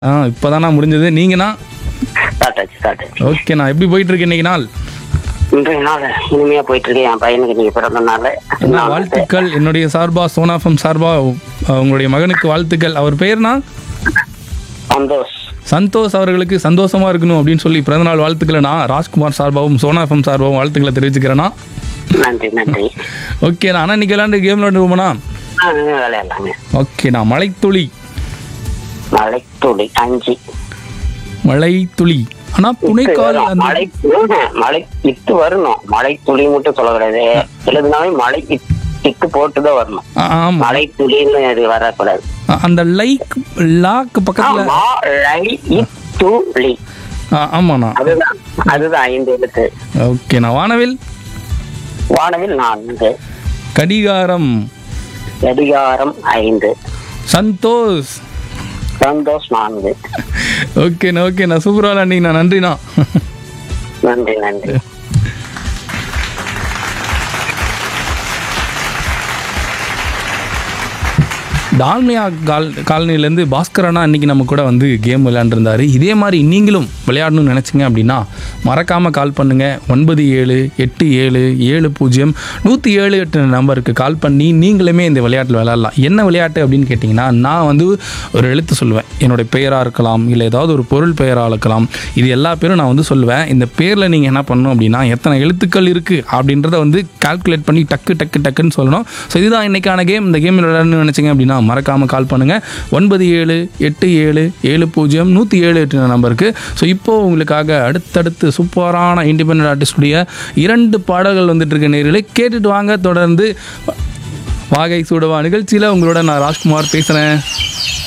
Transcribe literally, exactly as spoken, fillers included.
ஆ இப்போதாண்ணா முடிஞ்சது. நீங்கண்ணா? சாப்பிட்டாச்சு சாப்பிட்டாச்சு. ஓகேண்ணா. எப்படி போயிட்டு இருக்கு இன்னைக்கு நாள்? இன்றைய நாள் இனிமையா போயிட்டு இருக்கு. என் பையனுக்கு நீங்க பிறந்த நாள். அண்ணா வாழ்த்துக்கள். என்னுடைய சார்பா சோனாஃபம் சார்பா உங்களுடைய மகனுக்கு வாழ்த்துக்கள். அவர் பேர்னா? சந்தோஷ். சந்தோஷ் அவர்களுக்கு சந்தோஷமா இருக்கணும் அப்படின்னு சொல்லி பிறந்தநாள் வாழ்த்துக்களை நான் ராஜ்குமார் சார்பாகவும் சோனாஃபம் சார்பாகவும் வாழ்த்துக்களை தெரிவிச்சுக்கிறேன்னா. நன்றி நன்றி. ஓகேண்ணா. அண்ணா இன்னைக்கு விளையாண்டு கேம் விளையாண்டுருவோம்ண்ணா? விளையாடலாங்க. ஓகேண்ணா. மலைத்துளி. மலைத்துளி அஞ்சு. மலைத்துளி ஆனா புனைக்கால் அந்த மலை மலை இட்டு வரணும். மலை துளி மட்டும் சொல்லக்கூடாது. எழுதுனாவே மலை இட்டு போட்டுதான் வரணும். ஆமா. மலை துளின்னு அது வரக்கூடாது. அந்த லைக் லாக்கு பக்கத்துல துளி. ஆமாண்ணா. அதுதான் அதுதான் ஐந்து எழுத்து. ஓகேண்ணா. வானவில். வானவில் நான்கு. கடிகாரம். கடிகாரம் ஐந்து. சந்தோஷ். சந்தோஷ் நான்கு. ஓகேண்ணா ஓகேண்ணா சூப்பரா விளையாண்டீங்கண்ணா. நன்றிண்ணா. நன்றி நன்றி. டால்மியா கால் காலனிலேருந்து பாஸ்கரனா இன்றைக்கி நம்ம கூட வந்து கேம் விளையாண்டுருந்தாரு. இதே மாதிரி நீங்களும் விளையாடணும்னு நினச்சிங்க அப்படின்னா மறக்காமல் கால் பண்ணுங்கள். ஒன்பது ஏழு எட்டு ஏழு ஏழு பூஜ்ஜியம் நூற்றி ஏழு எட்டு நம்பருக்கு கால் பண்ணி நீங்களுமே இந்த விளையாட்டில் விளையாடலாம். என்ன விளையாட்டு அப்படின்னு கேட்டிங்கன்னா, நான் வந்து ஒரு எழுத்து சொல்லுவேன். என்னுடைய பெயராக இருக்கலாம், இல்லை ஏதாவது ஒரு பொருள் பெயராக இருக்கலாம். இது எல்லா பேரும் நான் வந்து சொல்லுவேன். இந்த பேரில் நீங்கள் என்ன பண்ணணும் அப்படின்னா, எத்தனை எழுத்துக்கள் இருக்குது அப்படின்றத வந்து கால்குலேட் பண்ணி டக்கு டக்கு டக்குன்னு சொல்லணும். ஸோ இதுதான் இன்றைக்கான கேம். இந்த கேமில் விளையாடணும்னு நினச்சிங்க அப்படின்னா மறக்காமல் கால் பண்ணுங்கள். ஒன்பது ஏழு எட்டு ஏழு ஏழு பூஜ்ஜியம் நூற்றி ஏழு எட்டு நம்பருக்கு. ஸோ இப்போது உங்களுக்காக அடுத்தடுத்து சூப்பரான இண்டிபெண்டன்ட் ஆர்டிஸ்டுடைய இரண்டு பாடல்கள் வந்துட்டு இருக்க நேரில் கேட்டுட்டு வாங்க. தொடர்ந்து வாகை சூடவா நிகழ்ச்சியில் உங்களோட நான் ராஜ்குமார் பேசுகிறேன்.